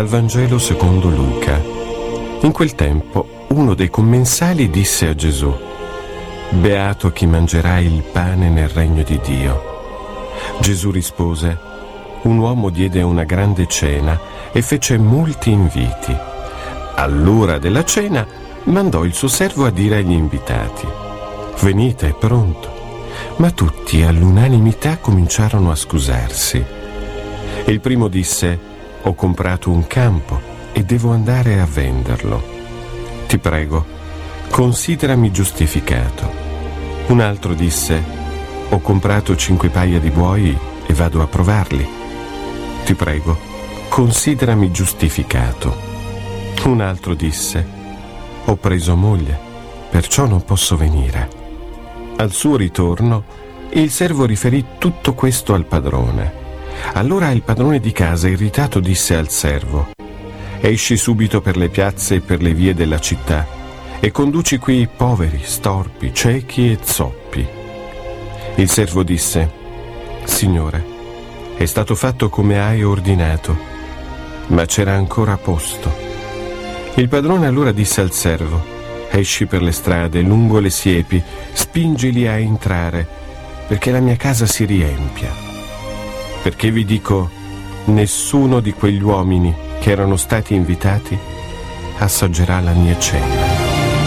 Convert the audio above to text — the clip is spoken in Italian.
Dal Vangelo secondo Luca. In quel tempo uno dei commensali disse a Gesù: «Beato chi mangerà il pane nel regno di Dio». Gesù rispose: «Un uomo diede una grande cena e fece molti inviti. All'ora della cena mandò il suo servo a dire agli invitati: venite, è pronto». Ma tutti all'unanimità cominciarono a scusarsi. Il primo disse: «Ho comprato un campo e devo andare a venderlo. Ti prego, considerami giustificato». Un altro disse: «Ho comprato 5 paia di buoi e vado a provarli. Ti prego, considerami giustificato». Un altro disse: «Ho preso moglie, perciò non posso venire». Al suo ritorno, il servo riferì tutto questo al padrone. Allora il padrone di casa, irritato, disse al servo: «Esci subito per le piazze e per le vie della città e conduci qui poveri, storpi, ciechi e zoppi». Il servo disse: «Signore, è stato fatto come hai ordinato, ma c'era ancora posto». Il padrone allora disse al servo: «Esci per le strade, lungo le siepi, spingili a entrare, perché la mia casa si riempia. Perché vi dico, nessuno di quegli uomini che erano stati invitati assaggerà la mia cena».